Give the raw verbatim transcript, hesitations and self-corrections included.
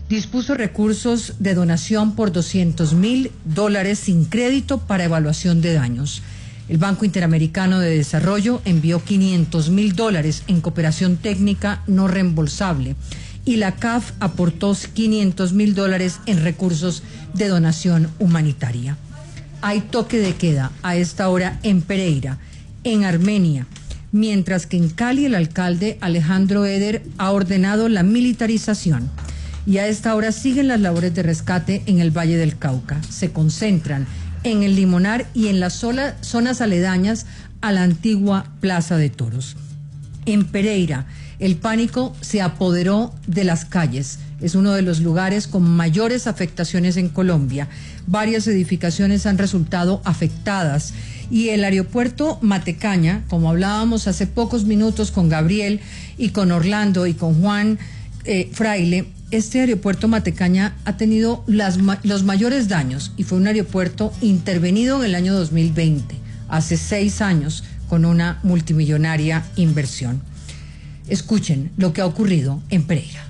dispuso recursos de donación por doscientos mil dólares sin crédito para evaluación de daños. El Banco Interamericano de Desarrollo envió quinientos mil dólares en cooperación técnica no reembolsable y la C A F aportó quinientos mil dólares en recursos de donación humanitaria. Hay toque de queda a esta hora en Pereira, en Armenia, mientras que en Cali el alcalde Alejandro Eder ha ordenado la militarización. Y a esta hora siguen las labores de rescate en el Valle del Cauca. Se concentran en el Limonar y en las sola, zonas aledañas a la antigua Plaza de Toros. En Pereira, el pánico se apoderó de las calles. Es uno de los lugares con mayores afectaciones en Colombia. Varias edificaciones han resultado afectadas y el aeropuerto Matecaña, como hablábamos hace pocos minutos con Gabriel y con Orlando y con Juan eh, Fraile, este aeropuerto Matecaña ha tenido las, los mayores daños y fue un aeropuerto intervenido en el año dos mil veinte, hace seis años, con una multimillonaria inversión. Escuchen lo que ha ocurrido en Pereira.